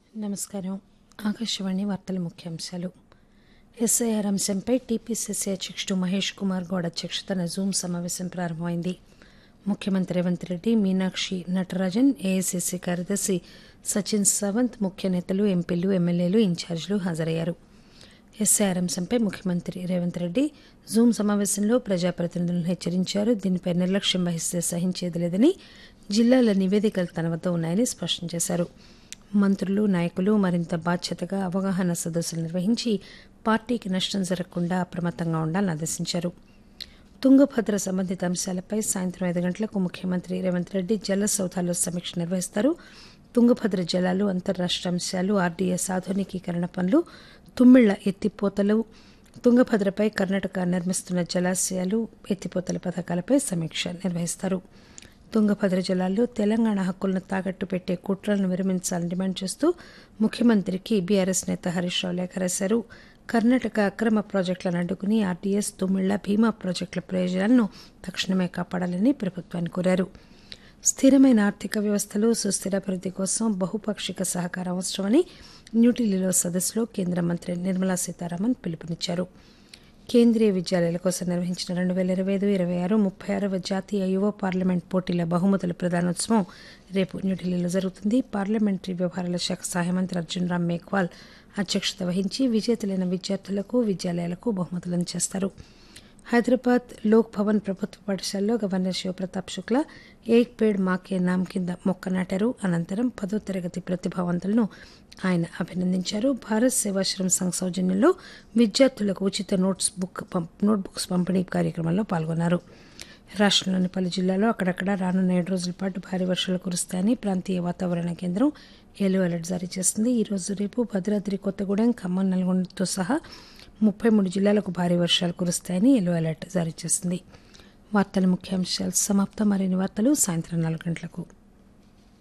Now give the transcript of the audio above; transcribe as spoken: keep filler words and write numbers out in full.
నమస్కారం. ఆకాశవాణి వార్తల ముఖ్యాంశాలు. ఎస్ఐఆర్ అంశంపై టీపీసీసీ అధ్యక్షుడు మహేష్ కుమార్ గౌడ్ అధ్యక్షతన జూమ్ సమావేశం ప్రారంభమైంది. ముఖ్యమంత్రి రేవంత్ రెడ్డి, మీనాక్షి నటరాజన్, ఏఐసీసీ కార్యదర్శి సచిన్ సావంత్, ముఖ్య నేతలు, ఎంపీలు, ఎమ్మెల్యేలు, ఇన్ఛార్జీలు హాజరయ్యారు. ఎస్ఐఆర్ అంశంపై ముఖ్యమంత్రి రేవంత్ రెడ్డి జూమ్ సమావేశంలో ప్రజాప్రతినిధులను హెచ్చరించారు. దీనిపై నిర్లక్ష్యం వహిస్తే సహించేది లేదని, జిల్లాల నివేదికలు తన వద్ద ఉన్నాయని స్పష్టం చేశారు. మంత్రులు, నాయకులు మరింత బాధ్యతగా అవగాహన సదస్సులు నిర్వహించి పార్టీకి నష్టం జరగకుండా అప్రమత్తంగా ఉండాలని ఆదేశించారు. తుంగభద్ర సంబంధిత అంశాలపై సాయంత్రం ఐదు గంటలకు ముఖ్యమంత్రి రేవంత్ రెడ్డి జల సౌధాల్లో సమీక్ష నిర్వహిస్తారు. తుంగభద్ర జలాలు, అంతర్రాష్ట అంశాలు, ఆర్డీఎస్ ఆధునికీకరణ పనులు, తుమ్మిళ్ల ఎత్తిపోతలు, తుంగభద్రపై కర్ణాటక నిర్మిస్తున్న జలాశయాలు, ఎత్తిపోతల పథకాలపై సమీక్ష నిర్వహిస్తారు. తుంగభద్ర జలాల్లో తెలంగాణ హక్కులను తాకట్టు పెట్టే కుట్రలను విరమించాలని డిమాండ్ చేస్తూ ముఖ్యమంత్రికి బీఆర్ఎస్ నేత హరీష్ రావు లేఖ రాశారు. కర్ణాటక అక్రమ ప్రాజెక్టులను అడ్డుకుని ఆర్డీఎస్, తుమ్మిళ్ల, భీమా ప్రాజెక్టుల ప్రయోజనాలను తక్షణమే కాపాడాలని ప్రభుత్వాన్ని కోరారు. స్థిరమైన ఆర్థిక వ్యవస్థలు, సుస్థిరాభివృద్ది కోసం బహుపాక్షిక సహకారం అవసరమని న్యూఢిల్లీలో సదస్సులో కేంద్ర మంత్రి నిర్మలా సీతారామన్ పిలుపునిచ్చారు. కేంద్రీయ విద్యాలయాల కోసం నిర్వహించిన రెండు వేల ఇరవై ఐదు ఇరవై ఆరు ముప్పై ఆరవ జాతీయ యువ పార్లమెంట్ పోటీల బహుమతుల ప్రదానోత్సవం రేపు న్యూఢిల్లీలో జరుగుతుంది. పార్లమెంటరీ వ్యవహారాల శాఖ సహాయ మంత్రి అర్జున్ రామ్ మేఘ్వాల్ అధ్యక్షత వహించి విజేతలైన విద్యార్థులకు, విద్యాలయాలకు బహుమతులు అందజేస్తారు. హైదరాబాద్ లోక్ భవన్ ప్రభుత్వ పాఠశాలలో గవర్నర్ శివప్రతాప్ శుక్లా ఏక్ పేడ్ మాకే నామ్ కింద మొక్క నాటారు. అనంతరం పదో తరగతి ప్రతిభావంతులను ఆయన అభినందించారు. భారత్ సేవాశ్రమ్ సంఘ్ సౌజన్యంలో విద్యార్థులకు ఉచిత నోట్స్ బుక్ నోట్బుక్స్ పంపిణీ కార్యక్రమంలో పాల్గొన్నారు. రాష్టంలోని పలు జిల్లాల్లో అక్కడక్కడ రానున్న ఏడు రోజుల పాటు భారీ వర్షాలు కురుస్తాయని ప్రాంతీయ వాతావరణ కేంద్రం ఎల్లో అలర్ట్ జారీ చేసింది. ఈ రోజు రేపు భద్రాద్రి కొత్తగూడెం, ఖమ్మం, నల్గొండతో సహా ముప్పై మూడు జిల్లాలకు భారీ వర్షాలు కురుస్తాయని ఎల్లో అలర్ట్ జారీ చేసింది. వార్తల ముఖ్యాంశాలు సమాప్తం. మరిన్ని వార్తలు సాయంత్రం నాలుగు గంటలకు.